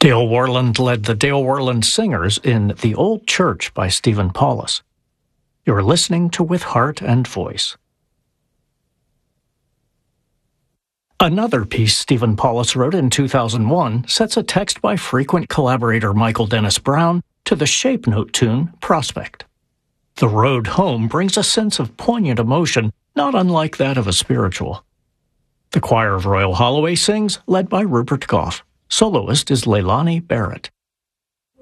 Dale Worland led the Dale Worland Singers in The Old Church by Stephen Paulus. You're listening to With Heart and Voice. Another piece Stephen Paulus wrote in 2001 sets a text by frequent collaborator Michael Dennis Brown to the shape note tune Prospect. The road home brings a sense of poignant emotion not unlike that of a spiritual. The choir of Royal Holloway sings, led by Rupert Goff. Soloist is Leilani Barrett.